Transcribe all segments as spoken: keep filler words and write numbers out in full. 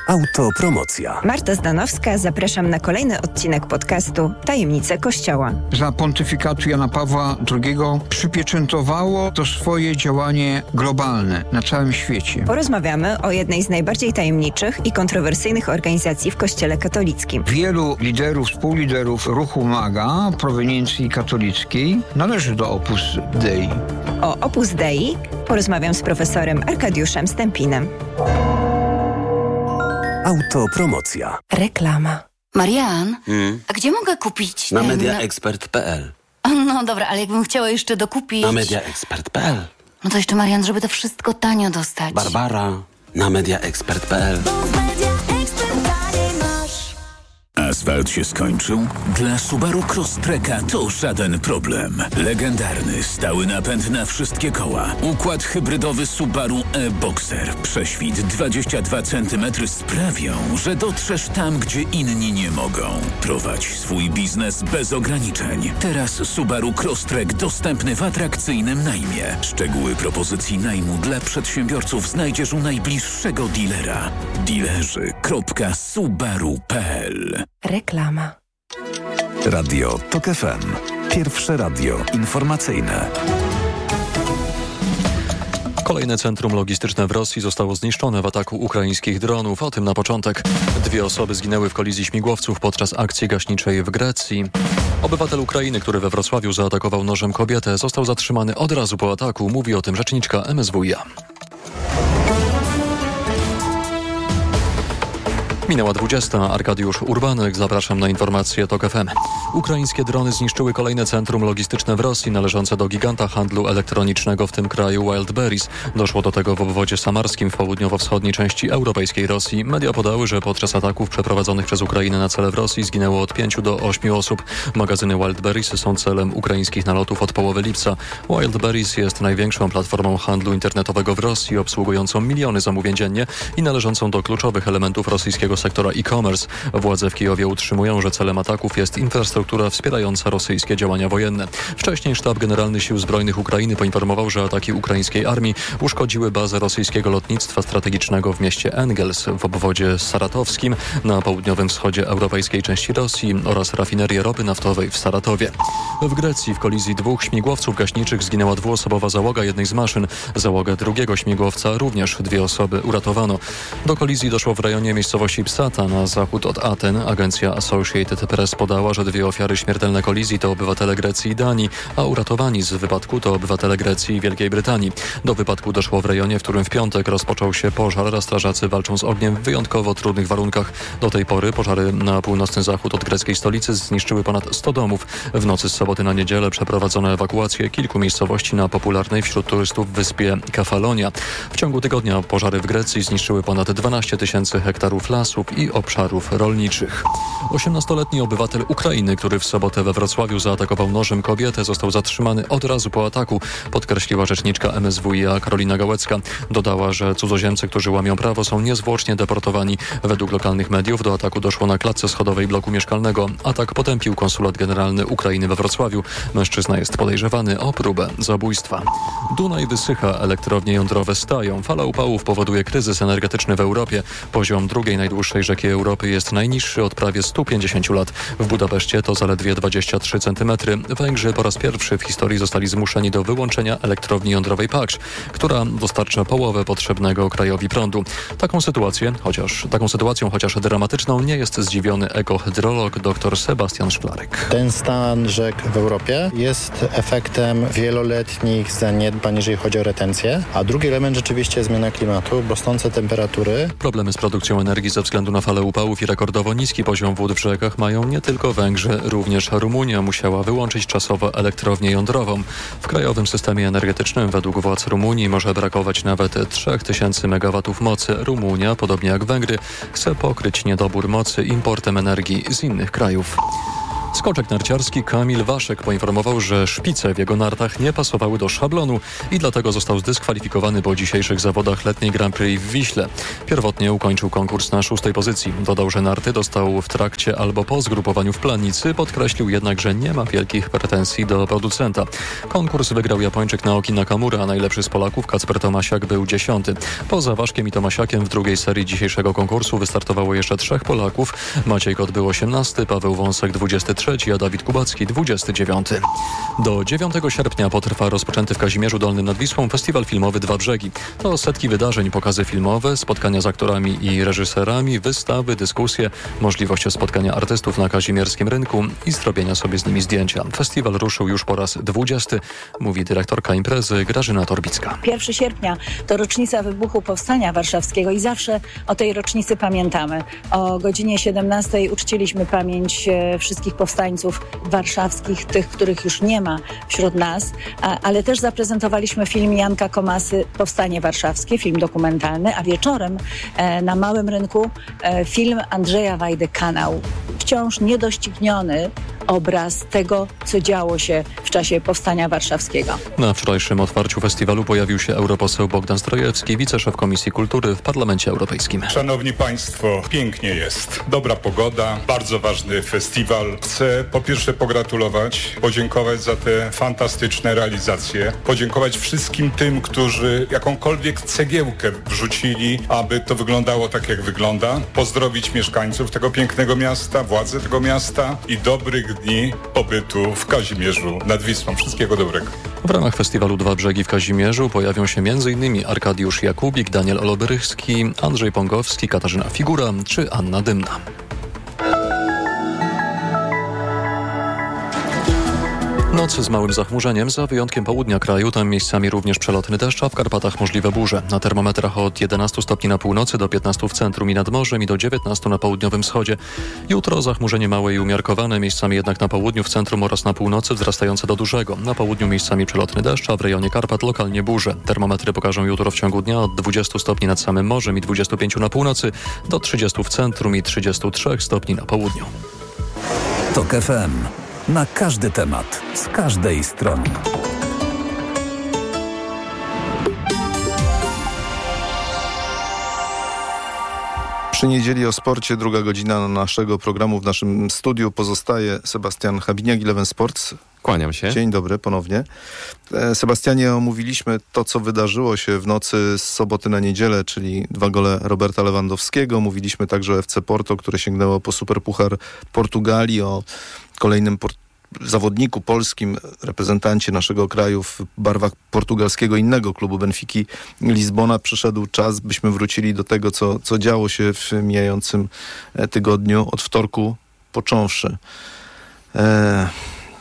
Autopromocja. Marta Zdanowska, zapraszam na kolejny odcinek podcastu Tajemnice Kościoła. Za pontyfikatu Jana Pawła drugiego przypieczętowało to swoje działanie globalne na całym świecie. Porozmawiamy o jednej z najbardziej tajemniczych i kontrowersyjnych organizacji w Kościele katolickim. Wielu liderów, współliderów ruchu MAGA proweniencji katolickiej należy do Opus Dei. O Opus Dei porozmawiam z profesorem Arkadiuszem Stępinem. Autopromocja. Reklama. Marian, Hmm? a gdzie mogę kupić Na ten... mediaexpert kropka p l. No dobra, ale jakbym chciała jeszcze dokupić... Na mediaexpert kropka p l. No to jeszcze, Marian, żeby to wszystko tanio dostać. Barbara. Na mediaexpert kropka p l. Asfalt się skończył? Dla Subaru Crosstreka to żaden problem. Legendarny, stały napęd na wszystkie koła. Układ hybrydowy Subaru e-Boxer. Prześwit dwadzieścia dwa centymetry sprawią, że dotrzesz tam, gdzie inni nie mogą. Prowadź swój biznes bez ograniczeń. Teraz Subaru Crosstrek dostępny w atrakcyjnym najmie. Szczegóły propozycji najmu dla przedsiębiorców znajdziesz u najbliższego dealera. Dealerzy kropka subaru kropka p l. Reklama. Radio Tok F M. Pierwsze radio informacyjne. Kolejne centrum logistyczne w Rosji zostało zniszczone w ataku ukraińskich dronów. O tym na początek. Dwie osoby zginęły w kolizji śmigłowców podczas akcji gaśniczej w Grecji. Obywatel Ukrainy, który we Wrocławiu zaatakował nożem kobietę, został zatrzymany od razu po ataku. Mówi o tym rzeczniczka M S W iA. Minęła dwudziesta. Arkadiusz Urbanek. Zapraszam na informacje Tok F M. Ukraińskie drony zniszczyły kolejne centrum logistyczne w Rosji należące do giganta handlu elektronicznego w tym kraju Wildberries. Doszło do tego w obwodzie samarskim w południowo-wschodniej części europejskiej Rosji. Media podały, że podczas ataków przeprowadzonych przez Ukrainę na cele w Rosji zginęło od pięciu do ośmiu osób. Magazyny Wildberries są celem ukraińskich nalotów od połowy lipca. Wildberries jest największą platformą handlu internetowego w Rosji, obsługującą miliony zamówień dziennie i należącą do kluczowych elementów rosyjskiego sektora e-commerce. Władze w Kijowie utrzymują, że celem ataków jest infrastruktura wspierająca rosyjskie działania wojenne. Wcześniej Sztab Generalny Sił Zbrojnych Ukrainy poinformował, że ataki ukraińskiej armii uszkodziły bazę rosyjskiego lotnictwa strategicznego w mieście Engels w obwodzie saratowskim na południowym wschodzie europejskiej części Rosji oraz rafinerię ropy naftowej w Saratowie. W Grecji w kolizji dwóch śmigłowców gaśniczych zginęła dwuosobowa załoga jednej z maszyn. Załogę drugiego śmigłowca również dwie osoby uratowano. Do kolizji doszło w rejonie miejscowości Psata na zachód od Aten. Agencja Associated Press podała, że dwie ofiary śmiertelnej kolizji to obywatele Grecji i Danii, a uratowani z wypadku to obywatele Grecji i Wielkiej Brytanii. Do wypadku doszło w rejonie, w którym w piątek rozpoczął się pożar, a strażacy walczą z ogniem w wyjątkowo trudnych warunkach. Do tej pory pożary na północny zachód od greckiej stolicy zniszczyły ponad sto domów. W nocy z soboty na niedzielę przeprowadzono ewakuację kilku miejscowości na popularnej wśród turystów wyspie Kefalonia. W ciągu tygodnia pożary w Grecji zniszczyły ponad dwanaście tysięcy hektarów lasów i obszarów rolniczych. osiemnastoletni obywatel Ukrainy, który w sobotę we Wrocławiu zaatakował nożem kobietę, został zatrzymany od razu po ataku, podkreśliła rzeczniczka M S W iA Karolina Gałecka. Dodała, że cudzoziemcy, którzy łamią prawo, są niezwłocznie deportowani. Według lokalnych mediów do ataku doszło na klatce schodowej bloku mieszkalnego. Atak potępił konsulat generalny Ukrainy we Wrocławiu. Mężczyzna jest podejrzewany o próbę zabójstwa. Dunaj wysycha, elektrownie jądrowe stają. Fala upałów powoduje kryzys energetyczny w Europie. Poziom drugiej najdłuższej rzeki Europy jest najniższy od prawie stu pięćdziesięciu lat. W Budapeszcie to zaledwie dwadzieścia trzy centymetry. Węgrzy po raz pierwszy w historii zostali zmuszeni do wyłączenia elektrowni jądrowej Paksz, która dostarcza połowę potrzebnego krajowi prądu. Taką sytuację, chociaż, taką sytuacją, chociaż dramatyczną, nie jest zdziwiony ekohydrolog dr Sebastian Szklarek. Ten stan rzek w Europie jest efektem wieloletnich zaniedbań, jeżeli chodzi o retencję, a drugi element rzeczywiście zmiana klimatu, rosnące temperatury. Problemy z produkcją energii ze względu na falę upałów i rekordowo niski poziom wód w rzekach mają nie tylko Węgrzy, również Rumunia musiała wyłączyć czasowo elektrownię jądrową. W krajowym systemie energetycznym według władz Rumunii może brakować nawet trzech tysięcy megawatów mocy. Rumunia, podobnie jak Węgry, chce pokryć niedobór mocy importem energii z innych krajów. Skoczek narciarski Kamil Waszek poinformował, że szpice w jego nartach nie pasowały do szablonu i dlatego został zdyskwalifikowany po dzisiejszych zawodach letniej Grand Prix w Wiśle. Pierwotnie ukończył konkurs na szóstej pozycji. Dodał, że narty dostał w trakcie albo po zgrupowaniu w Planicy. Podkreślił jednak, że nie ma wielkich pretensji do producenta. Konkurs wygrał Japończyk Naoki Nakamura, a najlepszy z Polaków Kacper Tomasiak był dziesiąty. Poza Waszkiem i Tomasiakiem w drugiej serii dzisiejszego konkursu wystartowało jeszcze trzech Polaków. Maciej Kot był osiemnasty, Paweł Wąsek dwudziesty trzeci, a Dawid Kubacki dwudziesty dziewiąty. Do dziewiątego sierpnia potrwa rozpoczęty w Kazimierzu Dolnym nad Wisłą festiwal filmowy Dwa Brzegi. To setki wydarzeń, pokazy filmowe, spotkania z aktorami i reżyserami, wystawy, dyskusje, możliwość spotkania artystów na kazimierskim rynku i zrobienia sobie z nimi zdjęcia. Festiwal ruszył już po raz dwudziesty, mówi dyrektorka imprezy Grażyna Torbicka. pierwszego sierpnia to rocznica wybuchu Powstania Warszawskiego i zawsze o tej rocznicy pamiętamy. O godzinie siedemnastej uczciliśmy pamięć wszystkich powstańców warszawskich, tych, których już nie ma wśród nas, ale też zaprezentowaliśmy film Janka Komasy Powstanie Warszawskie, film dokumentalny, a wieczorem na Małym Rynku film Andrzeja Wajdy Kanał. Wciąż niedościgniony obraz tego, co działo się w czasie Powstania Warszawskiego. Na wczorajszym otwarciu festiwalu pojawił się europoseł Bogdan Zdrojewski, wiceszef Komisji Kultury w Parlamencie Europejskim. Szanowni Państwo, pięknie jest. Dobra pogoda, bardzo ważny festiwal. Chcę po pierwsze pogratulować, podziękować za te fantastyczne realizacje, podziękować wszystkim tym, którzy jakąkolwiek cegiełkę wrzucili, aby to wyglądało tak, jak wygląda. Pozdrowić mieszkańców tego pięknego miasta, władze tego miasta i dobrych dni pobytu w Kazimierzu nad Wisłą. Wszystkiego dobrego. W ramach festiwalu Dwa Brzegi w Kazimierzu pojawią się m.in. Arkadiusz Jakubik, Daniel Olobrychski, Andrzej Pongowski, Katarzyna Figura czy Anna Dymna. Noc z małym zachmurzeniem, za wyjątkiem południa kraju, tam miejscami również przelotny deszcz, a w Karpatach możliwe burze. Na termometrach od jedenastu stopni na północy do piętnastu w centrum i nad morzem i do dziewiętnastu na południowym wschodzie. Jutro zachmurzenie małe i umiarkowane, miejscami jednak na południu, w centrum oraz na północy wzrastające do dużego. Na południu miejscami przelotny deszcz, a w rejonie Karpat lokalnie burze. Termometry pokażą jutro w ciągu dnia od dwudziestu stopni nad samym morzem i dwudziestu pięciu na północy do trzydziestu w centrum i trzydziestu trzech stopni na południu. TOK F M. Na każdy temat, z każdej strony. Przy niedzieli o sporcie, druga godzina naszego programu. W naszym studiu pozostaje Sebastian Habiniak, Eleven Sports. Kłaniam się. Dzień dobry ponownie. Sebastianie, omówiliśmy to, co wydarzyło się w nocy z soboty na niedzielę, czyli dwa gole Roberta Lewandowskiego. Mówiliśmy także o F C Porto, które sięgnęło po Superpuchar Portugalii, o kolejnym por- zawodniku polskim, reprezentancie naszego kraju w barwach portugalskiego innego klubu Benfiki Lizbona. Przyszedł czas, byśmy wrócili do tego, co, co działo się w mijającym tygodniu, od wtorku począwszy. E...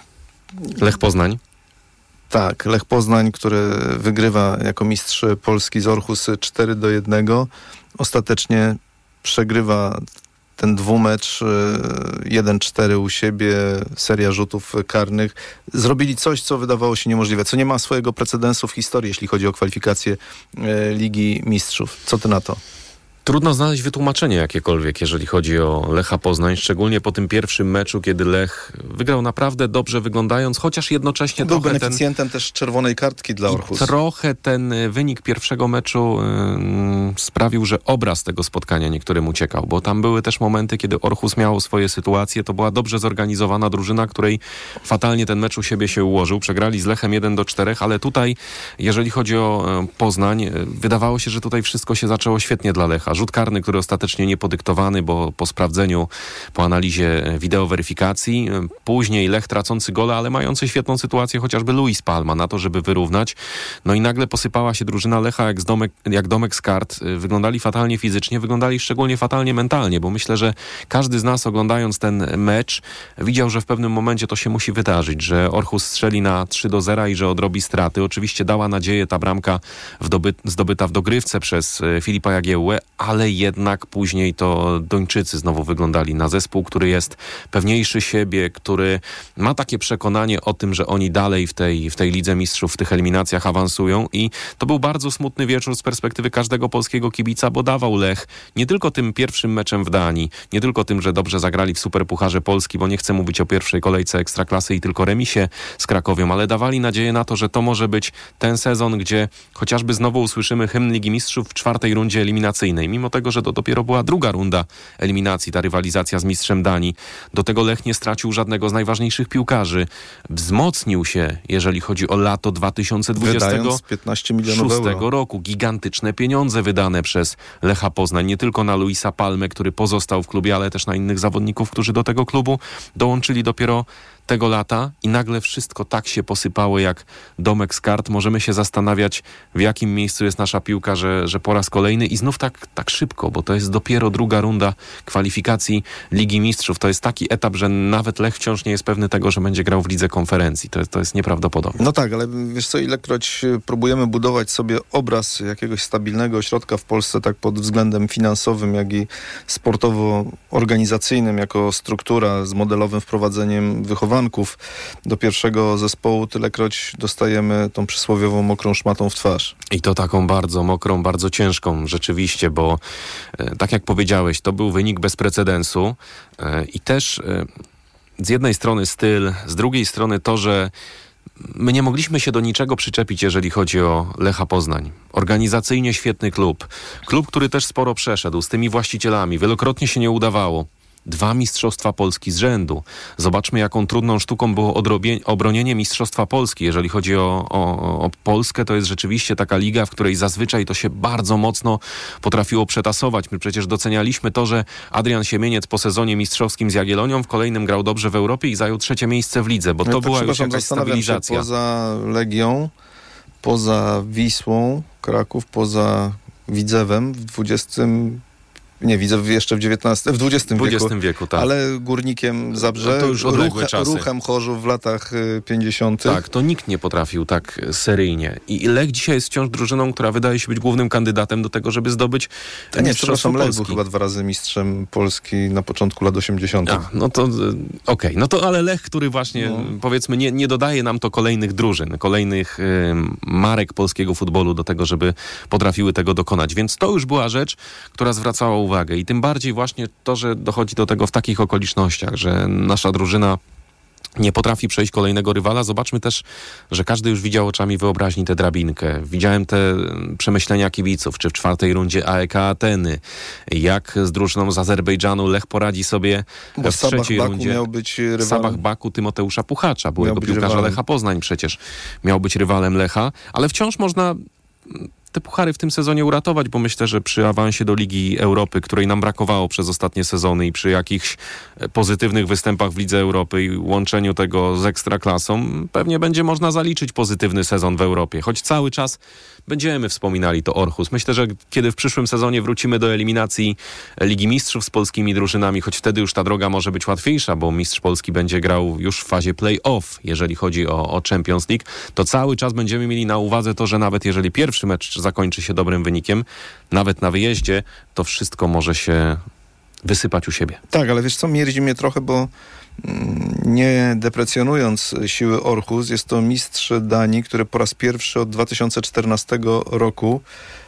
Lech Poznań. Tak, Lech Poznań, który wygrywa jako mistrz Polski z Orhus cztery do jednego. Ostatecznie przegrywa ten dwumecz, jeden cztery u siebie, seria rzutów karnych. Zrobili coś, co wydawało się niemożliwe, co nie ma swojego precedensu w historii, jeśli chodzi o kwalifikację Ligi Mistrzów. Co ty na to? Trudno znaleźć wytłumaczenie jakiekolwiek, jeżeli chodzi o Lecha Poznań, szczególnie po tym pierwszym meczu, kiedy Lech wygrał naprawdę dobrze wyglądając, chociaż jednocześnie był trochę beneficjentem ten... też czerwonej kartki dla Orhus. Trochę ten wynik pierwszego meczu yy, sprawił, że obraz tego spotkania niektórym uciekał, bo tam były też momenty, kiedy Orhus miał swoje sytuacje. To była dobrze zorganizowana drużyna, której fatalnie ten mecz u siebie się ułożył. Przegrali z Lechem jeden do czterech, ale tutaj, jeżeli chodzi o Poznań, wydawało się, że tutaj wszystko się zaczęło świetnie dla Lecha. Rzut karny, który ostatecznie nie podyktowany, bo po sprawdzeniu, po analizie wideoweryfikacji, później Lech tracący gola, ale mający świetną sytuację chociażby Luis Palma na to, żeby wyrównać. No i nagle posypała się drużyna Lecha jak, z domek, jak domek z kart. Wyglądali fatalnie fizycznie, wyglądali szczególnie fatalnie mentalnie, bo myślę, że każdy z nas, oglądając ten mecz, widział, że w pewnym momencie to się musi wydarzyć, że Orhus strzeli na trzy do zera i że odrobi straty. Oczywiście dała nadzieję ta bramka wdoby, zdobyta w dogrywce przez Filipa Jagiełłę, ale jednak później to Duńczycy znowu wyglądali na zespół, który jest pewniejszy siebie, który ma takie przekonanie o tym, że oni dalej w tej, w tej Lidze Mistrzów, w tych eliminacjach awansują i to był bardzo smutny wieczór z perspektywy każdego polskiego kibica, bo dawał Lech nie tylko tym pierwszym meczem w Danii, nie tylko tym, że dobrze zagrali w Superpucharze Polski, bo nie chcę mówić o pierwszej kolejce Ekstraklasy i tylko remisie z Krakowią, ale dawali nadzieję na to, że to może być ten sezon, gdzie chociażby znowu usłyszymy hymn Ligi Mistrzów w czwartej rundzie eliminacyjnej. mimo tego, że to dopiero była druga runda eliminacji, ta rywalizacja z mistrzem Danii. Do tego Lech nie stracił żadnego z najważniejszych piłkarzy. Wzmocnił się, jeżeli chodzi o lato dwa tysiące dwudziestego szóstego roku. Gigantyczne pieniądze wydane przez Lecha Poznań, nie tylko na Luisa Palmę, który pozostał w klubie, ale też na innych zawodników, którzy do tego klubu dołączyli dopiero tego lata i nagle wszystko tak się posypało jak domek z kart. Możemy się zastanawiać, w jakim miejscu jest nasza piłka, że, że po raz kolejny i znów tak, tak szybko, bo to jest dopiero druga runda kwalifikacji Ligi Mistrzów. To jest taki etap, że nawet Lech wciąż nie jest pewny tego, że będzie grał w Lidze Konferencji. To, to jest nieprawdopodobne. No tak, ale wiesz co, ilekroć próbujemy budować sobie obraz jakiegoś stabilnego ośrodka w Polsce, tak pod względem finansowym, jak i sportowo-organizacyjnym, jako struktura z modelowym wprowadzeniem wychowania do pierwszego zespołu, tylekroć dostajemy tą przysłowiową mokrą szmatą w twarz. I to taką bardzo mokrą, bardzo ciężką rzeczywiście, bo e, tak jak powiedziałeś, to był wynik bez precedensu e, i też e, z jednej strony styl, z drugiej strony to, że my nie mogliśmy się do niczego przyczepić, jeżeli chodzi o Lecha Poznań. Organizacyjnie świetny klub. Klub, który też sporo przeszedł z tymi właścicielami. Wielokrotnie się nie udawało. Dwa Mistrzostwa Polski z rzędu. Zobaczmy, jaką trudną sztuką było odrobie- obronienie Mistrzostwa Polski. Jeżeli chodzi o, o, o Polskę, to jest rzeczywiście taka liga, w której zazwyczaj to się bardzo mocno potrafiło przetasować. My przecież docenialiśmy to, że Adrian Siemieniec po sezonie mistrzowskim z Jagiellonią w kolejnym grał dobrze w Europie i zajął trzecie miejsce w lidze, bo to no, była już jakaś stabilizacja. Się, poza Legią, poza Wisłą, Kraków, poza Widzewem w dwudziestym Nie, widzę jeszcze w dziewiętnastym, w dwudziestym wieku. W dwudziestym wieku, tak. Ale Górnikiem Zabrze, no to już odległe ruch, czasy. Ruchem Chorzów w latach pięćdziesiątych. Tak, to nikt nie potrafił tak seryjnie. I Lech dzisiaj jest wciąż drużyną, która wydaje się być głównym kandydatem do tego, żeby zdobyć nie, mistrzostwo Lech Polski. był chyba dwa razy mistrzem Polski na początku lat osiemdziesiątych. A, no to okej. Okay. No to ale Lech, który właśnie no. powiedzmy nie, nie dodaje nam to kolejnych drużyn, kolejnych y, marek polskiego futbolu do tego, żeby potrafiły tego dokonać. Więc to już była rzecz, która zwracała uwagę. I tym bardziej właśnie to, że dochodzi do tego w takich okolicznościach, że nasza drużyna nie potrafi przejść kolejnego rywala. Zobaczmy też, że każdy już widział oczami wyobraźni tę drabinkę. Widziałem te przemyślenia kibiców, czy w czwartej rundzie A E K Ateny, jak z drużyną z Azerbejdżanu Lech poradzi sobie Bo w trzeciej Baku rundzie. Miał być rywalem. Sabach Baku Tymoteusza Puchacza, byłego piłkarza rywalem. Lecha Poznań przecież. Miał być rywalem Lecha, ale wciąż można te puchary w tym sezonie uratować, bo myślę, że przy awansie do Ligi Europy, której nam brakowało przez ostatnie sezony i przy jakichś pozytywnych występach w Lidze Europy i łączeniu tego z Ekstraklasą, pewnie będzie można zaliczyć pozytywny sezon w Europie. Choć cały czas będziemy wspominali to Orhus. Myślę, że kiedy w przyszłym sezonie wrócimy do eliminacji Ligi Mistrzów z polskimi drużynami, choć wtedy już ta droga może być łatwiejsza, bo mistrz Polski będzie grał już w fazie play-off, jeżeli chodzi o, o Champions League, to cały czas będziemy mieli na uwadze to, że nawet jeżeli pierwszy mecz zakończy się dobrym wynikiem, nawet na wyjeździe, to wszystko może się wysypać u siebie. Tak, ale wiesz co, mierzi mnie trochę, bo mm, nie deprecjonując siły Orhus, jest to mistrz Danii, który po raz pierwszy od dwa tysiące czternastego roku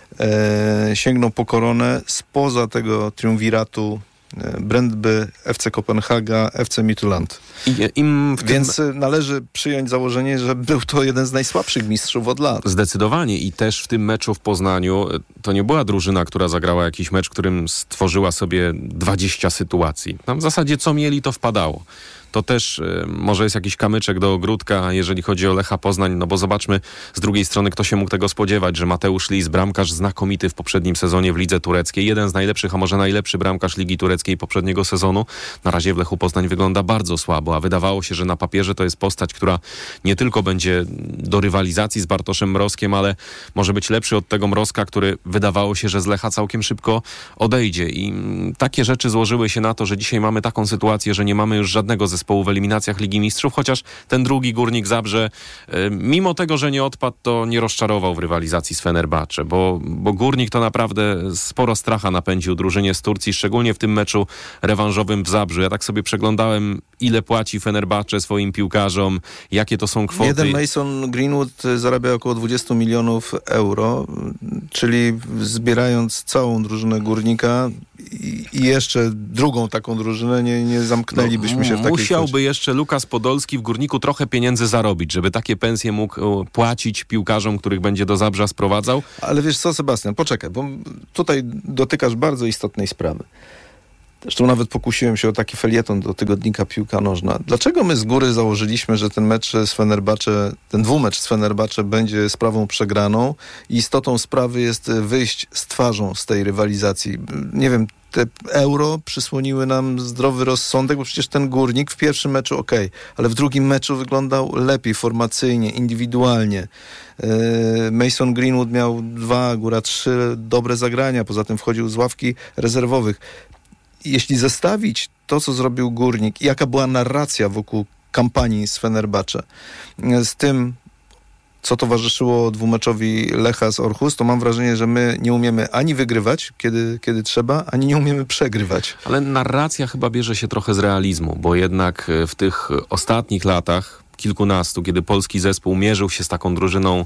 e, sięgnął po koronę spoza tego triumviratu Brøndby, F C Kopenhaga, F C Midtjylland. Im w Więc tym... należy przyjąć założenie, że był to jeden z najsłabszych mistrzów od lat. Zdecydowanie i też w tym meczu w Poznaniu to nie była drużyna, która zagrała jakiś mecz, którym stworzyła sobie dwadzieścia sytuacji. Tam w zasadzie co mieli, to wpadało. To też y, może jest jakiś kamyczek do ogródka, jeżeli chodzi o Lecha Poznań, no bo zobaczmy z drugiej strony, kto się mógł tego spodziewać, że Mateusz Lis, bramkarz znakomity w poprzednim sezonie w Lidze Tureckiej, jeden z najlepszych, a może najlepszy bramkarz Ligi Tureckiej poprzedniego sezonu, na razie w Lechu Poznań wygląda bardzo słabo, a wydawało się, że na papierze to jest postać, która nie tylko będzie do rywalizacji z Bartoszem Mrozkiem, ale może być lepszy od tego Mrozka, który wydawało się, że z Lecha całkiem szybko odejdzie i mm, takie rzeczy złożyły się na to, że dzisiaj mamy taką sytuację, że nie mamy już żadnego ze zespołu w eliminacjach Ligi Mistrzów, chociaż ten drugi Górnik Zabrze, mimo tego, że nie odpadł, to nie rozczarował w rywalizacji z Fenerbahce, bo, bo Górnik to naprawdę sporo stracha napędził drużynie z Turcji, szczególnie w tym meczu rewanżowym w Zabrzu. Ja tak sobie przeglądałem, ile płaci Fenerbahce swoim piłkarzom, jakie to są kwoty. Jeden Mason Greenwood zarabia około dwadzieścia milionów euro, czyli zbierając całą drużynę Górnika i, i jeszcze drugą taką drużynę, nie, nie zamknęlibyśmy się w takiej Musiałby kwocie. jeszcze Lukas Podolski w Górniku trochę pieniędzy zarobić, żeby takie pensje mógł płacić piłkarzom, których będzie do Zabrza sprowadzał. Ale wiesz co, Sebastian, poczekaj, bo tutaj dotykasz bardzo istotnej sprawy. Zresztą nawet pokusiłem się o taki felieton do tygodnika Piłka Nożna. Dlaczego my z góry założyliśmy, że ten mecz z Fenerbahce, ten dwumecz z Fenerbahce będzie sprawą przegraną i istotą sprawy jest wyjść z twarzą z tej rywalizacji? Nie wiem, te euro przysłoniły nam zdrowy rozsądek, bo przecież ten Górnik w pierwszym meczu okej, okay, ale w drugim meczu wyglądał lepiej, formacyjnie, indywidualnie. Mason Greenwood miał dwa, góra trzy dobre zagrania, poza tym wchodził z ławki rezerwowych. Jeśli zestawić to, co zrobił Górnik i jaka była narracja wokół kampanii z Fenerbahce z tym, co towarzyszyło dwumeczowi Lecha z Orhus, to mam wrażenie, że my nie umiemy ani wygrywać, kiedy, kiedy trzeba, ani nie umiemy przegrywać. Ale narracja chyba bierze się trochę z realizmu, bo jednak w tych ostatnich latach, kilkunastu, kiedy polski zespół mierzył się z taką drużyną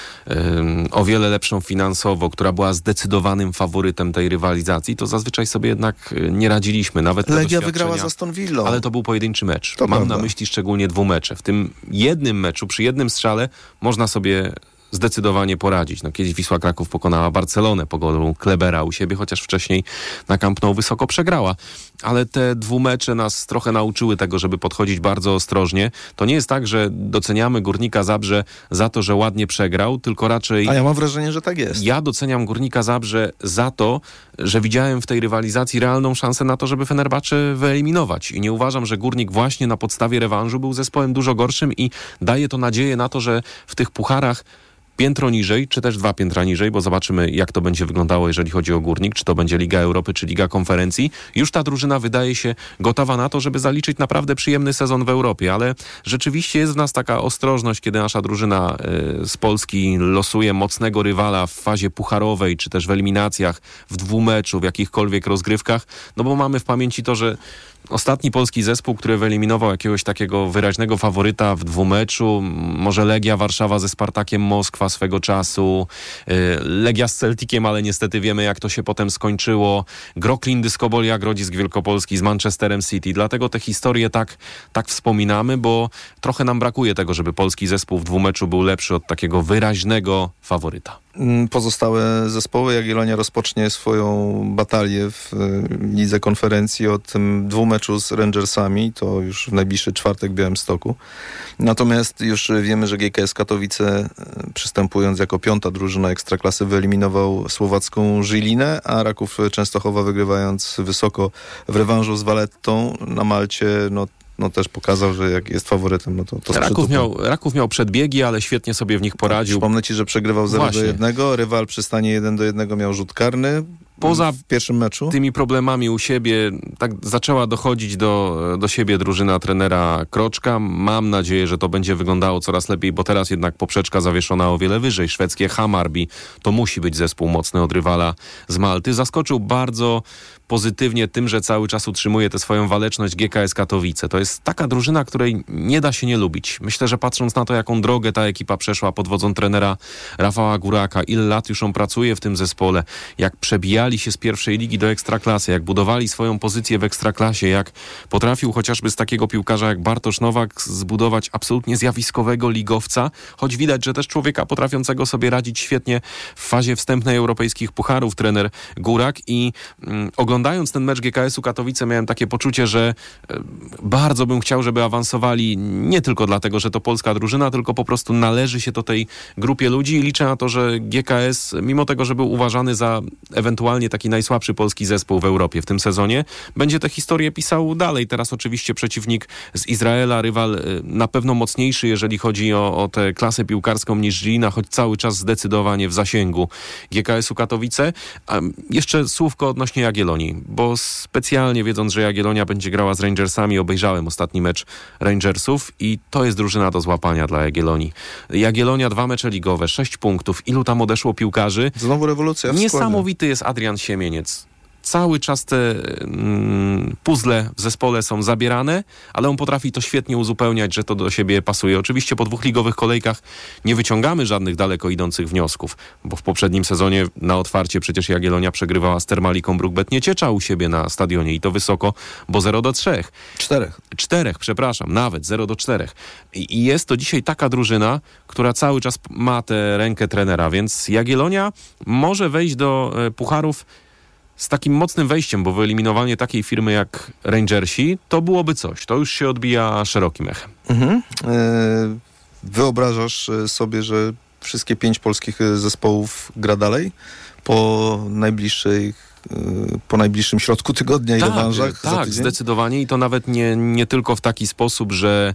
o wiele lepszą finansowo, która była zdecydowanym faworytem tej rywalizacji, to zazwyczaj sobie jednak nie radziliśmy. Nawet Legia wygrała z Aston Villą. Ale to był pojedynczy mecz. To Mam prawda. na myśli szczególnie dwumecze. W tym jednym meczu, przy jednym strzale można sobie zdecydowanie poradzić. No, kiedyś Wisła Kraków pokonała Barcelonę po golu Klebera u siebie, chociaż wcześniej na Camp Nou wysoko przegrała. Ale te dwumecze nas trochę nauczyły tego, żeby podchodzić bardzo ostrożnie. To nie jest tak, że doceniamy Górnika Zabrze za to, że ładnie przegrał, tylko raczej... A ja mam wrażenie, że tak jest. Ja doceniam Górnika Zabrze za to, że widziałem w tej rywalizacji realną szansę na to, żeby Fenerbahce wyeliminować. I nie uważam, że Górnik właśnie na podstawie rewanżu był zespołem dużo gorszym i daje to nadzieję na to, że w tych pucharach piętro niżej, czy też dwa piętra niżej, bo zobaczymy, jak to będzie wyglądało, jeżeli chodzi o Górnik, czy to będzie Liga Europy, czy Liga Konferencji. Już ta drużyna wydaje się gotowa na to, żeby zaliczyć naprawdę przyjemny sezon w Europie, ale rzeczywiście jest w nas taka ostrożność, kiedy nasza drużyna y, z Polski losuje mocnego rywala w fazie pucharowej, czy też w eliminacjach, w dwumeczu, w jakichkolwiek rozgrywkach, no bo mamy w pamięci to, że ostatni polski zespół, który wyeliminował jakiegoś takiego wyraźnego faworyta w dwumeczu, może Legia Warszawa ze Spartakiem Moskwa swego czasu, Legia z Celticiem, ale niestety wiemy, jak to się potem skończyło, Groklin Dyskobolia Grodzisk Wielkopolski z Manchesterem City. Dlatego te historie tak, tak wspominamy, bo trochę nam brakuje tego, żeby polski zespół w dwumeczu był lepszy od takiego wyraźnego faworyta. Pozostałe zespoły, Jagiellonia rozpocznie swoją batalię w Lidze Konferencji od tym dwumeczu z Rangersami, to już w najbliższy czwartek w Białymstoku. Natomiast już wiemy, że G K S Katowice, przystępując jako piąta drużyna Ekstraklasy, wyeliminował słowacką Żylinę, a Raków Częstochowa, wygrywając wysoko w rewanżu z Valettą na Malcie, no no też pokazał, że jak jest faworytem, no to... to Raków miał, Raków miał przedbiegi, ale świetnie sobie w nich poradził. Przypomnę ci, że przegrywał zero do jednego, rywal przy stanie jeden do jednego miał rzut karny. Poza w pierwszym meczu tymi problemami u siebie, tak zaczęła dochodzić do, do siebie drużyna trenera Kroczka. Mam nadzieję, że to będzie wyglądało coraz lepiej, bo teraz jednak poprzeczka zawieszona o wiele wyżej. Szwedzkie Hammarby to musi być zespół mocny od rywala z Malty. Zaskoczył bardzo pozytywnie tym, że cały czas utrzymuje tę swoją waleczność G K S Katowice. To jest taka drużyna, której nie da się nie lubić. Myślę, że patrząc na to, jaką drogę ta ekipa przeszła pod wodzą trenera Rafała Góraka, ile lat już on pracuje w tym zespole, jak przebijali się z pierwszej ligi do Ekstraklasy, jak budowali swoją pozycję w Ekstraklasie, jak potrafił chociażby z takiego piłkarza jak Bartosz Nowak zbudować absolutnie zjawiskowego ligowca, choć widać, że też człowieka potrafiącego sobie radzić świetnie w fazie wstępnej europejskich pucharów trener Górak i mm, oglądając ten mecz G K S-u Katowice miałem takie poczucie, że y, bardzo bym chciał, żeby awansowali nie tylko dlatego, że to polska drużyna, tylko po prostu należy się do tej grupie ludzi i liczę na to, że G K S, mimo tego, że był uważany za ewentualnie taki najsłabszy polski zespół w Europie w tym sezonie, będzie tę historię pisał dalej. Teraz oczywiście przeciwnik z Izraela, rywal na pewno mocniejszy, jeżeli chodzi o, o tę klasę piłkarską niż Żilina, choć cały czas zdecydowanie w zasięgu G K S-u Katowice. A jeszcze słówko odnośnie Jagiellonii, bo specjalnie wiedząc, że Jagiellonia będzie grała z Rangersami, obejrzałem ostatni mecz Rangersów i to jest drużyna do złapania dla Jagiellonii. Jagiellonia, dwa mecze ligowe, sześć punktów. Ilu tam odeszło piłkarzy? Znowu rewolucja w Niesamowity składzie. jest Adrian Siemieniec. cały czas te mm, puzzle w zespole są zabierane, ale on potrafi to świetnie uzupełniać, że to do siebie pasuje. Oczywiście po dwóch ligowych kolejkach nie wyciągamy żadnych daleko idących wniosków, bo w poprzednim sezonie na otwarcie przecież Jagiellonia przegrywała z Termaliką Bruk-Bet-Nieciecza u siebie na stadionie i to wysoko, bo zero do trzech. Czterech. Czterech, przepraszam, nawet zero do czterech. I, I jest to dzisiaj taka drużyna, która cały czas ma tę rękę trenera, więc Jagiellonia może wejść do e, pucharów z takim mocnym wejściem, bo wyeliminowanie takiej firmy jak Rangersi to byłoby coś. To już się odbija szerokim echem. Mhm. E, wyobrażasz sobie, że wszystkie pięć polskich zespołów gra dalej po najbliższej po najbliższym środku tygodnia i tak, rewanżach? Tak, zdecydowanie i to nawet nie, nie tylko w taki sposób, że,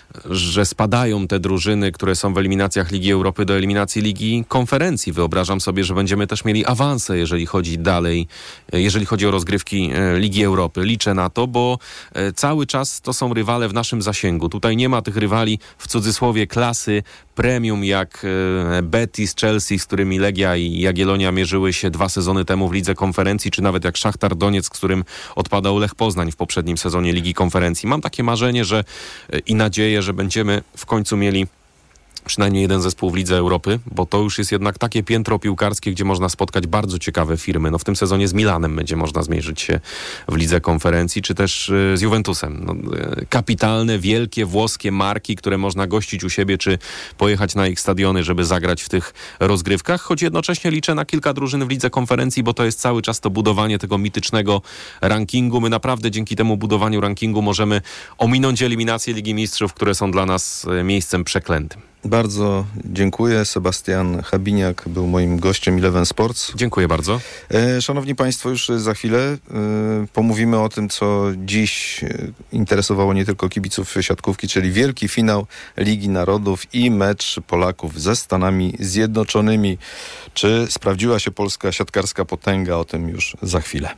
że spadają te drużyny, które są w eliminacjach Ligi Europy do eliminacji Ligi Konferencji. Wyobrażam sobie, że będziemy też mieli awanse, jeżeli chodzi dalej, jeżeli chodzi o rozgrywki Ligi Europy. Liczę na to, bo cały czas to są rywale w naszym zasięgu. Tutaj nie ma tych rywali w cudzysłowie klasy premium jak Betis, Chelsea, z którymi Legia i Jagiellonia mierzyły się dwa sezony temu w Lidze Konferencji, czy nawet jak Szachtar Doniec, z którym odpadał Lech Poznań w poprzednim sezonie Ligi Konferencji. Mam takie marzenie, że i nadzieję, że będziemy w końcu mieli przynajmniej jeden zespół w Lidze Europy, bo to już jest jednak takie piętro piłkarskie, gdzie można spotkać bardzo ciekawe firmy. No w tym sezonie z Milanem będzie można zmierzyć się w Lidze Konferencji, czy też z Juventusem. No, kapitalne, wielkie włoskie marki, które można gościć u siebie, czy pojechać na ich stadiony, żeby zagrać w tych rozgrywkach, choć jednocześnie liczę na kilka drużyn w Lidze Konferencji, bo to jest cały czas to budowanie tego mitycznego rankingu. My naprawdę dzięki temu budowaniu rankingu możemy ominąć eliminację Ligi Mistrzów, które są dla nas miejscem przeklętym. Bardzo dziękuję. Sebastian Habiniak był moim gościem Eleven Sports. Dziękuję bardzo. E, szanowni Państwo, już za chwilę e, pomówimy o tym, co dziś interesowało nie tylko kibiców siatkówki, czyli wielki finał Ligi Narodów i mecz Polaków ze Stanami Zjednoczonymi. Czy sprawdziła się polska siatkarska potęga? O tym już za chwilę.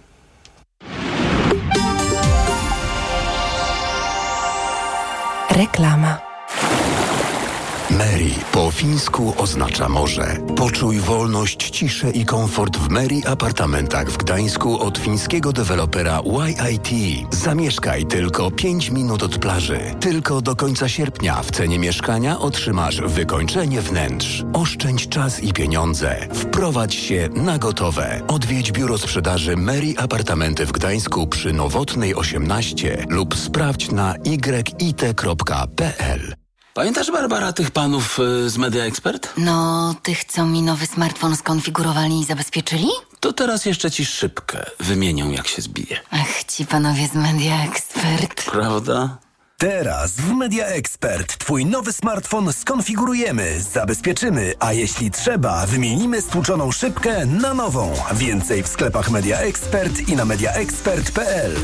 Reklama. Meri po fińsku oznacza morze. Poczuj wolność, ciszę i komfort w Meri apartamentach w Gdańsku od fińskiego dewelopera Y I T. Zamieszkaj tylko pięć minut od plaży. Tylko do końca sierpnia w cenie mieszkania otrzymasz wykończenie wnętrz. Oszczędź czas i pieniądze. Wprowadź się na gotowe. Odwiedź biuro sprzedaży Meri Apartamenty w Gdańsku przy Nowotnej osiemnaście lub sprawdź na y i t kropka p l. Pamiętasz, Barbara, tych panów y, z Media Expert? No, tych, co mi nowy smartfon skonfigurowali i zabezpieczyli? To teraz jeszcze ci szybkę wymienią, jak się zbije. Ach, ci panowie z Media Expert. Prawda? Teraz w Media Expert twój nowy smartfon skonfigurujemy, zabezpieczymy, a jeśli trzeba, wymienimy stłuczoną szybkę na nową. Więcej w sklepach Media Expert i na media expert kropka p l.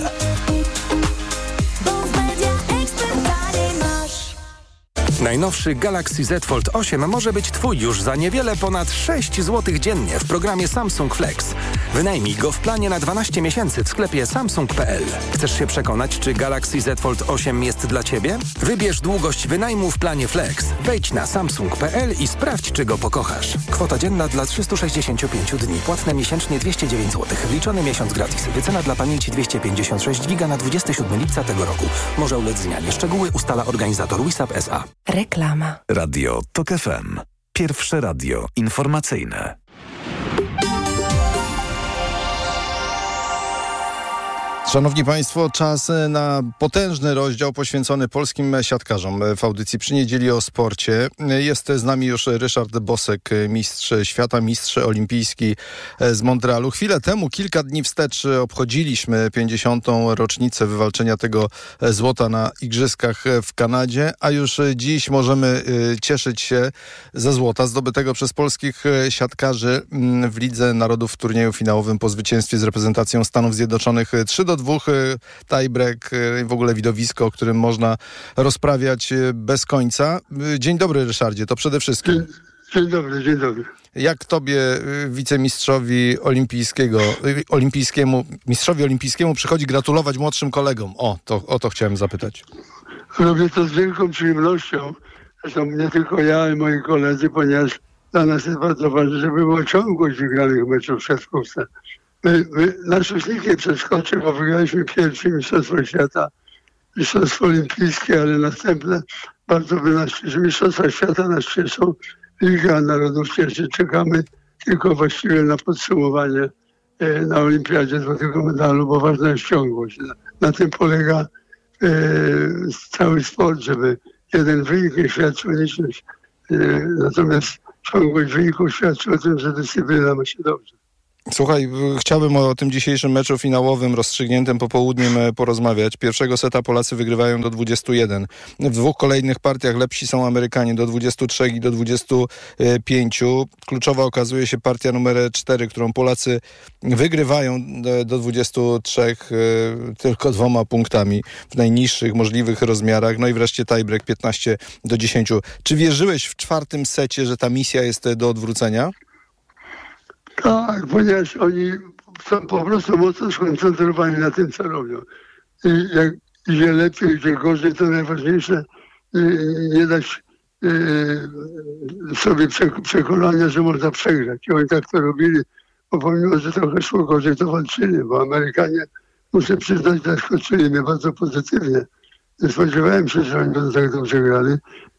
Najnowszy Galaxy Z Fold osiem może być Twój już za niewiele ponad sześć złotych dziennie w programie Samsung Flex. Wynajmij go w planie na dwanaście miesięcy w sklepie samsung kropka p l. Chcesz się przekonać, czy Galaxy Z Fold osiem jest dla Ciebie? Wybierz długość wynajmu w planie Flex. Wejdź na samsung kropka p l i sprawdź, czy go pokochasz. Kwota dzienna dla trzystu sześćdziesięciu pięciu dni. Płatne miesięcznie dwieście dziewięć złotych. Wliczony miesiąc gratis. Wycena dla pamięci dwieście pięćdziesiąt sześć giga na dwudziestego siódmego lipca tego roku. Może ulec zmianie. Szczegóły ustala organizator Wisap S A. Reklama. Radio Tok F M. Pierwsze radio informacyjne. Szanowni Państwo, czas na potężny rozdział poświęcony polskim siatkarzom w audycji Przy Niedzieli o sporcie. Jest z nami już Ryszard Bosek, mistrz świata, mistrz olimpijski z Montrealu. Chwilę temu, kilka dni wstecz, obchodziliśmy pięćdziesiątą rocznicę wywalczenia tego złota na Igrzyskach w Kanadzie, a już dziś możemy cieszyć się ze złota zdobytego przez polskich siatkarzy w Lidze Narodów w turnieju finałowym po zwycięstwie z reprezentacją Stanów Zjednoczonych trzy do dwóch, tiebreak, w ogóle widowisko, o którym można rozprawiać bez końca. Dzień dobry, Ryszardzie, to przede wszystkim. Dzień, dzień dobry, dzień dobry. Jak tobie, wicemistrzowi olimpijskiego, olimpijskiemu, mistrzowi olimpijskiemu przychodzi gratulować młodszym kolegom? O, to, o to chciałem zapytać. Robię to z wielką przyjemnością. Zresztą nie tylko ja i moi koledzy, ponieważ dla nas jest bardzo ważne, żeby była ciągłość wygranych meczów w siatkówce. My, my, nasz już nikt nie przeskoczył, bo wygraliśmy pierwsze Mistrzostwo Świata, Mistrzostwo Olimpijskie, ale następne bardzo by nas cieszy. Mistrzostwa Świata nas cieszą, Liga Narodów cieszy. Czekamy tylko właściwie na podsumowanie e, na Olimpiadzie złotego medalu, bo ważna jest ciągłość. Na, na tym polega e, cały sport, żeby jeden wynik nie świadczył o niczym. E, natomiast ciągłość wyników świadczy o tym, że dyscyplina ma się dobrze. Słuchaj, chciałbym o tym dzisiejszym meczu finałowym rozstrzygniętym popołudniem porozmawiać. Pierwszego seta Polacy wygrywają do dwudziestu jeden. W dwóch kolejnych partiach lepsi są Amerykanie do dwudziestu trzech i do dwudziestu pięciu. Kluczowa okazuje się partia numer cztery, którą Polacy wygrywają do dwudziestu trzech tylko dwoma punktami w najniższych możliwych rozmiarach. No i wreszcie tiebreak piętnaście do dziesięciu. Czy wierzyłeś w czwartym secie, że ta misja jest do odwrócenia? Tak, ponieważ oni są po prostu mocno skoncentrowani na tym, co robią. I jak idzie lepiej, gdzie gorzej, to najważniejsze nie dać sobie przekonania, że można przegrać. I oni tak to robili, bo pomimo, że trochę szło gorzej, to walczyli, bo Amerykanie, muszę przyznać, zaskoczyli mnie bardzo pozytywnie. Nie spodziewałem się, że oni będą tak dobrze grali,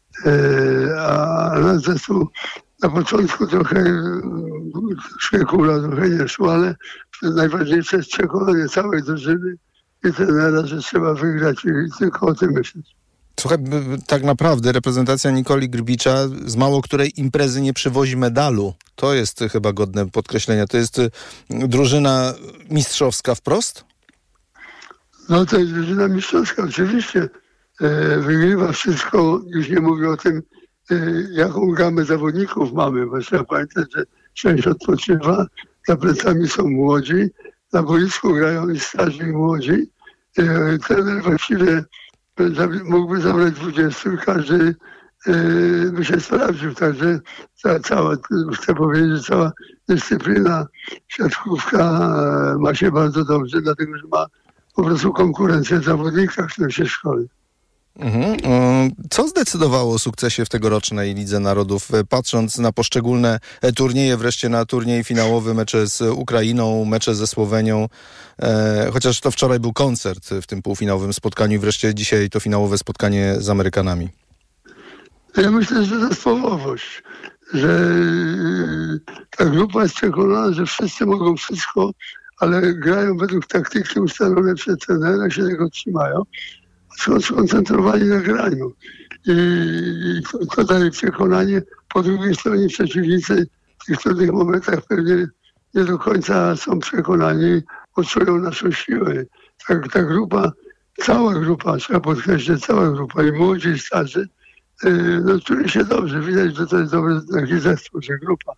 a nasz zespół na początku trochę szpiekula, trochę nie szło, ale najważniejsze jest przekonanie całej drużyny i trenera, że trzeba wygrać i tylko o tym myśleć. Słuchaj, tak naprawdę reprezentacja Nikoli Grbicza, z mało której imprezy nie przywozi medalu. To jest chyba godne podkreślenia. To jest drużyna mistrzowska wprost? No to jest drużyna mistrzowska, oczywiście. Wygrywa wszystko, już nie mówię o tym, jaką gamę zawodników mamy, bo trzeba pamiętać, że część odpoczywa, za plecami są młodzi, na boisku grają i starzy i młodzi. Trener właściwie mógłby zabrać dwudziestu i każdy by się sprawdził. Także cała, chcę powiedzieć, cała dyscyplina siatkówka ma się bardzo dobrze, dlatego że ma po prostu konkurencję w zawodnikach, którzy się szkoli. Mhm. Co zdecydowało o sukcesie w tegorocznej Lidze Narodów? Patrząc na poszczególne turnieje, wreszcie na turniej finałowy, mecze z Ukrainą, mecze ze Słowenią, e, chociaż to wczoraj był koncert w tym półfinałowym spotkaniu i wreszcie dzisiaj to finałowe spotkanie z Amerykanami. Ja myślę, że zespołowość, że ta grupa jest przekonana, że wszyscy mogą wszystko, ale grają według taktyki ustalonej przez trenera, się tego trzymają. Są skoncentrowani na graniu. I, i to, to daje przekonanie. Po drugiej stronie przeciwnicy w tych trudnych momentach pewnie nie do końca są przekonani, odczują naszą siłę. Tak, ta grupa, cała grupa, trzeba podkreślić, cała grupa, i młodzi, i starzy, yy, no czuli się dobrze. Widać, że to jest dobry taki zespół, że grupa.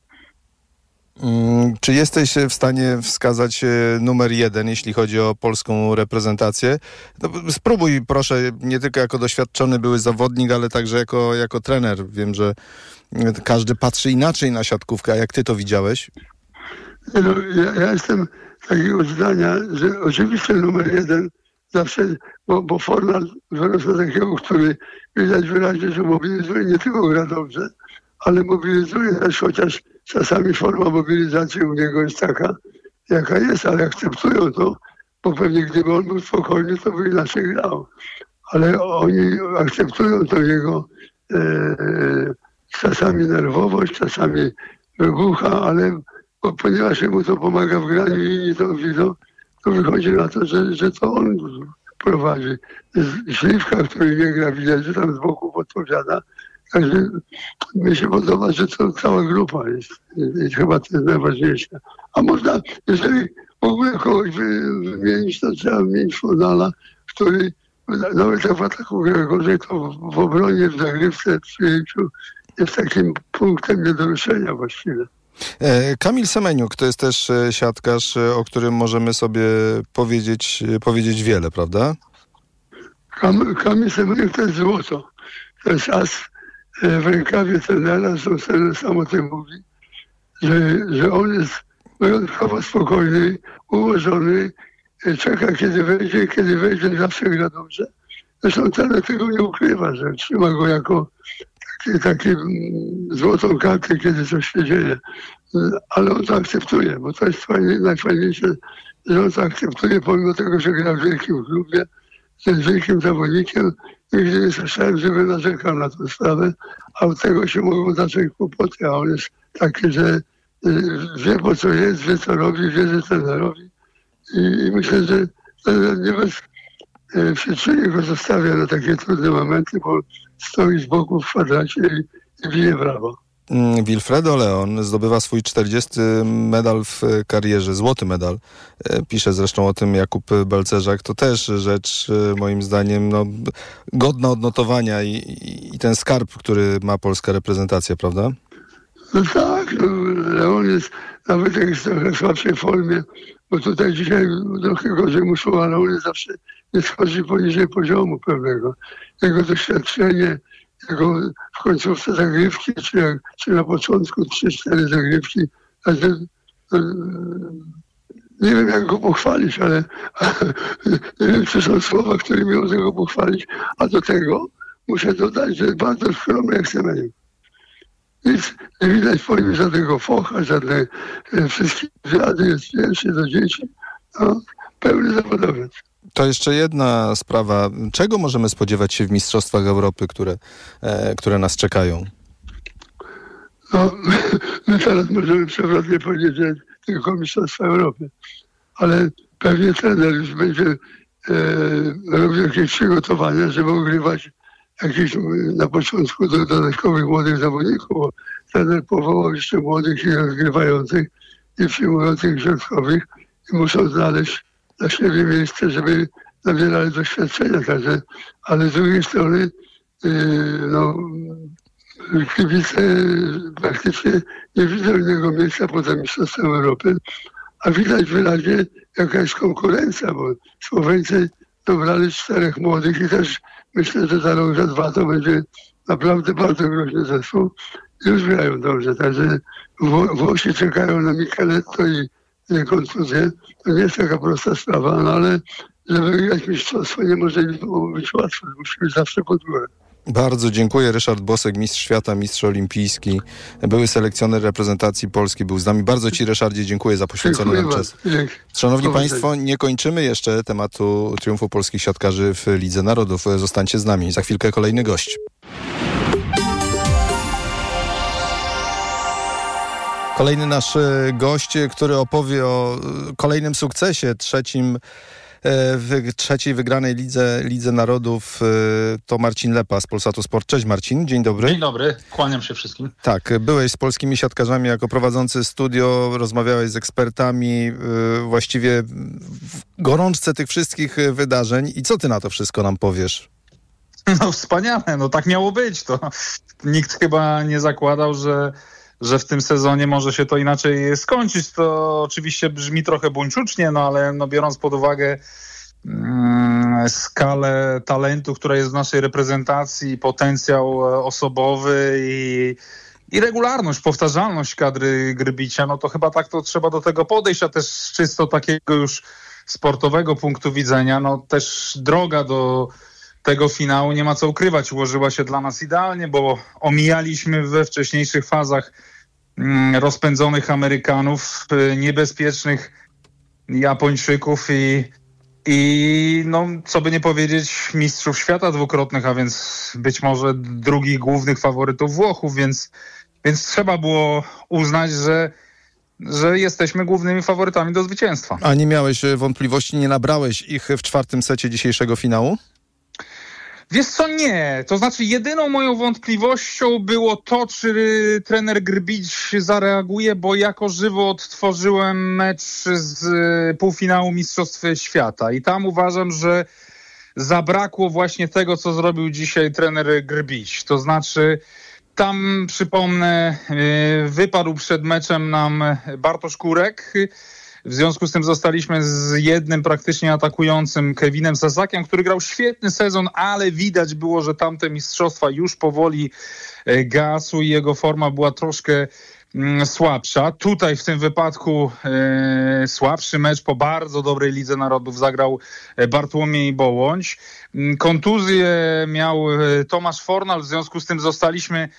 Czy jesteś w stanie wskazać numer jeden, jeśli chodzi o polską reprezentację? No, spróbuj, proszę, nie tylko jako doświadczony były zawodnik, ale także jako, jako trener. Wiem, że każdy patrzy inaczej na siatkówkę. A jak ty to widziałeś? No, ja, ja jestem takiego zdania, że oczywiście numer jeden zawsze, bo, bo Fornal wyrósł na takiego, który widać wyraźnie, że mobilizuje, nie tylko gra dobrze, ale mobilizuje też, chociaż czasami forma mobilizacji u niego jest taka, jaka jest, ale akceptują to, bo pewnie gdyby on był spokojny, to by inaczej grał. Ale oni akceptują to jego e, czasami nerwowość, czasami wybucha, ale bo, ponieważ mu to pomaga w graniu i inni to widzą, to wychodzi na to, że, że to on prowadzi. Śliwka, który nie gra, widać, że tam z boku podpowiada. Także mi się podoba, że to cała grupa jest. I chyba to jest najważniejsze. A można, jeżeli w ogóle kogoś wymienić, to trzeba wymienić Fornala, który nawet jak w ataku gra gorzej, to w obronie, w zagrywce, w przyjęciu jest takim punktem niedoruszenia właściwie. Kamil Semeniuk to jest też siatkarz, o którym możemy sobie powiedzieć, powiedzieć wiele, prawda? Kam, Kamil Semeniuk to jest złoto. To jest as w rękawie trenera, zresztą trener sam o tym mówi, że, że on jest wyjątkowo spokojny, ułożony, czeka kiedy wejdzie, kiedy wejdzie zawsze gra dobrze. Zresztą trener tego nie ukrywa, że trzyma go jako taki, taki złotą kartę, kiedy coś się dzieje. ale on to akceptuje, bo to jest fajnie, najfajniejsze, że on to akceptuje, pomimo tego, że gra w wielkim klubie, jest wielkim zawodnikiem. Nigdy nie słyszałem, żeby narzekał na tę sprawę, a od tego się mogą zacząć kłopoty, a on jest taki, że wie, po co jest, wie, co robi, wie, że trenerowi. I, i myślę, że trener nie bez e, przyczyny go zostawia na takie trudne momenty, bo stoi z boku w kwadracie i, i bije brawo. Wilfredo Leon zdobywa swój czterdziesty medal w karierze, złoty medal. Pisze zresztą o tym Jakub Balcerzak. To też rzecz, moim zdaniem, no, godna odnotowania i, i, i ten skarb, który ma polska reprezentacja, prawda? No tak, no, Leon jest, nawet jak jest w trochę słabszej formie, bo tutaj dzisiaj trochę gorzej muszą, ale on jest zawsze nie schodzi poniżej poziomu pewnego. Jego doświadczenie, jego w końcówce zagrywki, czy, jak, czy na początku trzy cztery zagrywki. Także, nie wiem, jak go pochwalić, ale, ale nie wiem, czy są słowa, którymi można go pochwalić. A do tego muszę dodać, że jest bardzo skromny jak Semeniuk. Nic nie widać po nim żadnego focha, żadne e, wszystkie wywiady, jest pierwszy do dzieci. No, pełny zawodowiec. To jeszcze jedna sprawa. Czego możemy spodziewać się w Mistrzostwach Europy, które, e, które nas czekają? No, my teraz możemy przewrotnie powiedzieć, że tylko Mistrzostwa Europy. Ale pewnie trener już będzie e, robił jakieś przygotowania, żeby ogrywać jakieś na początku do dodatkowych młodych zawodników, bo trener powołał jeszcze młodych i rozgrywających i przyjmujących środkowych i muszą znaleźć dla siebie miejsce, żeby nabierali doświadczenia. Także, ale z drugiej strony yy, no, kibice praktycznie nie widzą innego miejsca poza Mistrzostwem Europy, a widać wyraźnie, jaka jest konkurencja, bo Słoweńcy dobrali czterech młodych i też myślę, że za rok, za dwa to będzie naprawdę bardzo groźny zespół. Już grają dobrze, także Wło- Włosi czekają na Micheletto i kontuzję. To nie jest taka prosta sprawa, no ale żeby wygrać mistrzostwo nie może być łatwo, musi być zawsze pod górę. Bardzo dziękuję. Ryszard Bosek, mistrz świata, mistrz olimpijski, były selekcjoner reprezentacji Polski, był z nami. Bardzo Ci, Ryszardzie, dziękuję za poświęcony Dziękuję nam bardzo. czas. Dzięki. Szanowni Powodzenia. Państwo, nie kończymy jeszcze tematu triumfu polskich siatkarzy w Lidze Narodów. Zostańcie z nami. Za chwilkę kolejny gość. Kolejny nasz gość, który opowie o kolejnym sukcesie, trzecim w trzeciej wygranej Lidze, Lidze Narodów, to Marcin Lepa z Polsatu Sport. Cześć Marcin, dzień dobry. Dzień dobry, kłaniam się wszystkim. Tak, byłeś z polskimi siatkarzami jako prowadzący studio, rozmawiałeś z ekspertami, właściwie w gorączce tych wszystkich wydarzeń. I co ty na to wszystko nam powiesz? No wspaniale, no tak miało być. To nikt chyba nie zakładał, że że w tym sezonie może się to inaczej skończyć. To oczywiście brzmi trochę buńczucznie, no ale no, biorąc pod uwagę mm, skalę talentu, która jest w naszej reprezentacji, potencjał osobowy i, i regularność, powtarzalność kadry Grbicia, no to chyba tak to trzeba do tego podejść, a też z czysto takiego już sportowego punktu widzenia, no też droga do tego finału, nie ma co ukrywać, ułożyła się dla nas idealnie, bo omijaliśmy we wcześniejszych fazach mm, rozpędzonych Amerykanów, y, niebezpiecznych Japończyków i, i no, co by nie powiedzieć, mistrzów świata dwukrotnych, a więc być może drugich głównych faworytów Włochów, więc, więc trzeba było uznać, że że jesteśmy głównymi faworytami do zwycięstwa. A nie miałeś wątpliwości, nie nabrałeś ich w czwartym secie dzisiejszego finału? Wiesz co, nie. To znaczy jedyną moją wątpliwością było to, czy trener Grbić zareaguje, bo jako żywo odtworzyłem mecz z półfinału Mistrzostw Świata i tam uważam, że zabrakło właśnie tego, co zrobił dzisiaj trener Grbić. To znaczy tam, przypomnę, wypadł przed meczem nam Bartosz Kurek. W związku z tym zostaliśmy z jednym praktycznie atakującym Kevinem Sasakiem, który grał świetny sezon, ale widać było, że tamte mistrzostwa już powoli gasły i jego forma była troszkę mm, słabsza. Tutaj w tym wypadku e, słabszy mecz po bardzo dobrej Lidze Narodów zagrał Bartłomiej Bołądź. Kontuzję miał Tomasz Fornal, w związku z tym zostaliśmy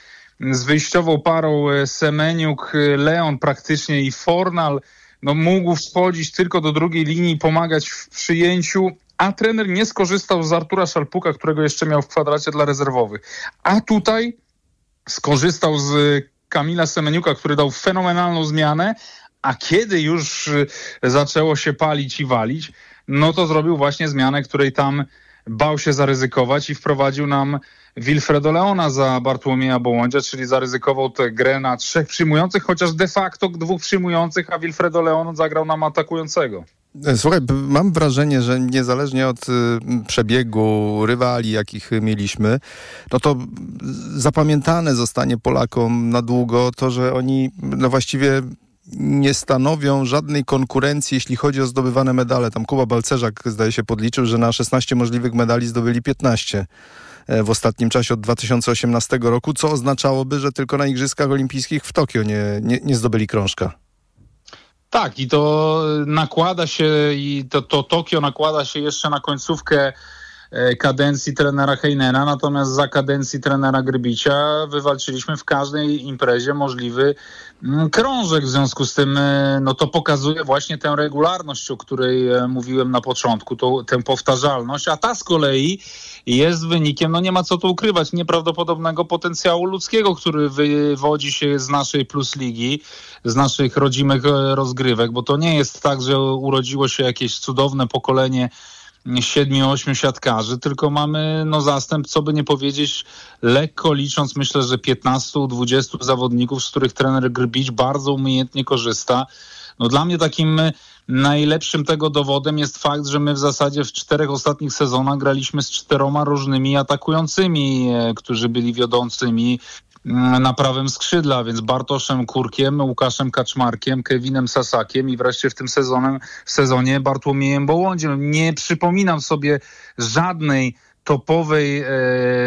z wyjściową parą Semeniuk, Leon praktycznie i Fornal, no mógł wchodzić tylko do drugiej linii i pomagać w przyjęciu, a trener nie skorzystał z Artura Szalpuka, którego jeszcze miał w kwadracie dla rezerwowych. A tutaj skorzystał z Kamila Semeniuka, który dał fenomenalną zmianę, a kiedy już zaczęło się palić i walić, no to zrobił właśnie zmianę, której tam bał się zaryzykować i wprowadził nam Wilfredo Leona za Bartłomieja Bołądzia, czyli zaryzykował tę grę na trzech przyjmujących, chociaż de facto dwóch przyjmujących, a Wilfredo Leon zagrał nam atakującego. Słuchaj, mam wrażenie, że niezależnie od y, przebiegu rywali, jakich mieliśmy, no to zapamiętane zostanie Polakom na długo to, że oni no właściwie nie stanowią żadnej konkurencji, jeśli chodzi o zdobywane medale. Tam Kuba Balcerzak, zdaje się, podliczył, że na szesnaście możliwych medali zdobyli piętnaście w ostatnim czasie od dwa tysiące osiemnastego roku, co oznaczałoby, że tylko na Igrzyskach Olimpijskich w Tokio nie, nie, nie zdobyli krążka. Tak, i to nakłada się, i to, to Tokio nakłada się jeszcze na końcówkę kadencji trenera Heinena, natomiast za kadencji trenera Grbicia wywalczyliśmy w każdej imprezie możliwy krążek. W związku z tym no to pokazuje właśnie tę regularność, o której mówiłem na początku, to, tę powtarzalność, a ta z kolei jest wynikiem, no nie ma co tu ukrywać, nieprawdopodobnego potencjału ludzkiego, który wywodzi się z naszej Plus Ligi, z naszych rodzimych rozgrywek, bo to nie jest tak, że urodziło się jakieś cudowne pokolenie siedmiu, ośmiu siatkarzy, tylko mamy no zastęp, co by nie powiedzieć, lekko licząc, myślę, że piętnastu dwudziestu zawodników, z których trener Grbić bardzo umiejętnie korzysta. No dla mnie takim najlepszym tego dowodem jest fakt, że my w zasadzie w czterech ostatnich sezonach graliśmy z czteroma różnymi atakującymi, którzy byli wiodącymi na prawym skrzydle, więc Bartoszem Kurkiem, Łukaszem Kaczmarkiem, Kevinem Sasakiem i wreszcie w tym sezonem, w sezonie Bartłomiejem Bołądziem. Nie przypominam sobie żadnej topowej e,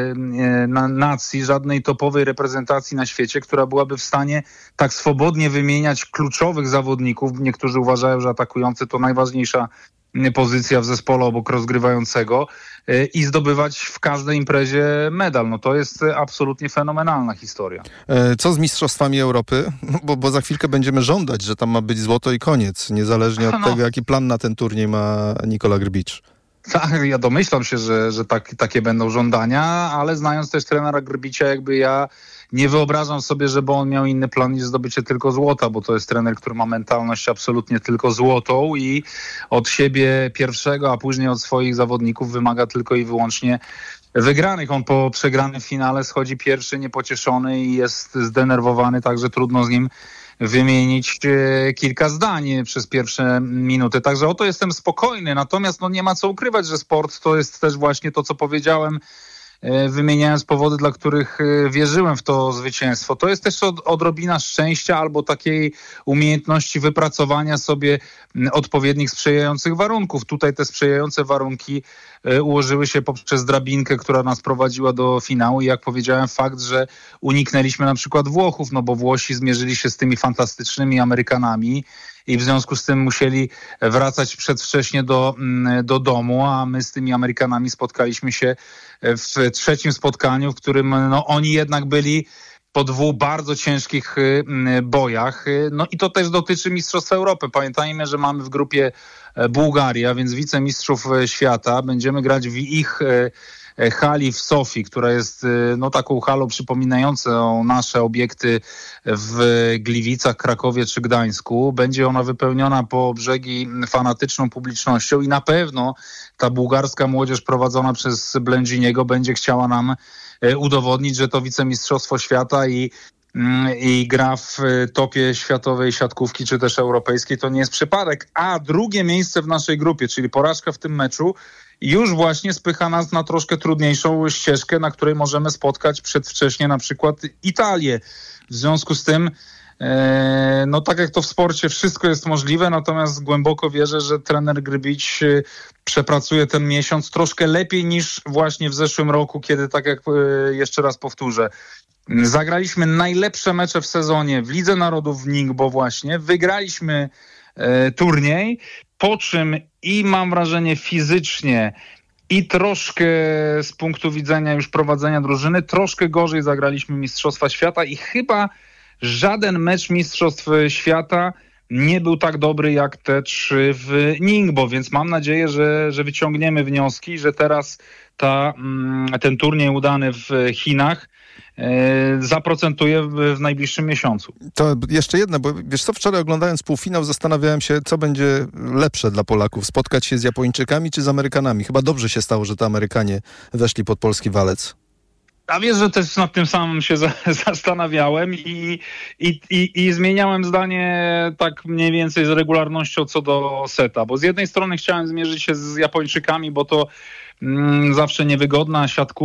e, na, nacji, żadnej topowej reprezentacji na świecie, która byłaby w stanie tak swobodnie wymieniać kluczowych zawodników. Niektórzy uważają, że atakujący to najważniejsza pozycja w zespole obok rozgrywającego i zdobywać w każdej imprezie medal. No to jest absolutnie fenomenalna historia. Co z Mistrzostwami Europy? Bo, bo za chwilkę będziemy żądać, że tam ma być złoto i koniec, niezależnie od no. tego, jaki plan na ten turniej ma Nikola Grbić. Tak, ja domyślam się, że, że tak, takie będą żądania, ale znając też trenera Grbicia, jakby ja nie wyobrażam sobie, żeby on miał inny plan niż zdobycie tylko złota, bo to jest trener, który ma mentalność absolutnie tylko złotą i od siebie pierwszego, a później od swoich zawodników wymaga tylko i wyłącznie wygranych. On po przegranym finale schodzi pierwszy, niepocieszony i jest zdenerwowany, także trudno z nim wymienić e, kilka zdań przez pierwsze minuty. Także o to jestem spokojny. Natomiast no, nie ma co ukrywać, że sport to jest też właśnie to, co powiedziałem, e, wymieniając powody, dla których e, wierzyłem w to zwycięstwo. To jest też od, odrobina szczęścia albo takiej umiejętności wypracowania sobie odpowiednich sprzyjających warunków. Tutaj te sprzyjające warunki e, ułożyły się poprzez drabinkę, która nas prowadziła do finału i jak powiedziałem, fakt, że uniknęliśmy na przykład Włochów, no bo Włosi zmierzyli się z tymi fantastycznymi Amerykanami i w związku z tym musieli wracać przedwcześnie do, do domu, a my z tymi Amerykanami spotkaliśmy się w trzecim spotkaniu, w którym no, oni jednak byli po dwóch bardzo ciężkich bojach. No i to też dotyczy Mistrzostw Europy. Pamiętajmy, że mamy w grupie Bułgarię, więc wicemistrzów świata. Będziemy grać w ich hali w Sofii, która jest no, taką halą przypominającą nasze obiekty w Gliwicach, Krakowie czy Gdańsku. Będzie ona wypełniona po brzegi fanatyczną publicznością i na pewno ta bułgarska młodzież prowadzona przez Blędziniego będzie chciała nam udowodnić, że to wicemistrzostwo świata i i gra w topie światowej siatkówki, czy też europejskiej, to nie jest przypadek. A drugie miejsce w naszej grupie, czyli porażka w tym meczu, już właśnie spycha nas na troszkę trudniejszą ścieżkę, na której możemy spotkać przedwcześnie na przykład Italię. W związku z tym, e, no tak jak to w sporcie, wszystko jest możliwe, natomiast głęboko wierzę, że trener Grbić przepracuje ten miesiąc troszkę lepiej niż właśnie w zeszłym roku, kiedy, tak jak e, jeszcze raz powtórzę, zagraliśmy najlepsze mecze w sezonie w Lidze Narodów w Ningbo właśnie, wygraliśmy e, turniej, po czym i mam wrażenie fizycznie i troszkę z punktu widzenia już prowadzenia drużyny, troszkę gorzej zagraliśmy Mistrzostwa Świata i chyba żaden mecz Mistrzostw Świata nie był tak dobry jak te trzy w Ningbo, więc mam nadzieję, że, że wyciągniemy wnioski, że teraz ta, ten turniej udany w Chinach zaprocentuje w najbliższym miesiącu. To jeszcze jedno, bo wiesz co, wczoraj oglądając półfinał zastanawiałem się, co będzie lepsze dla Polaków, spotkać się z Japończykami czy z Amerykanami. Chyba dobrze się stało, że to Amerykanie weszli pod polski walec. A wiesz, że też nad tym samym się za, zastanawiałem i, i, i, i zmieniałem zdanie tak mniej więcej z regularnością co do seta, bo z jednej strony chciałem zmierzyć się z Japończykami, bo to mm, zawsze niewygodna siatkówka,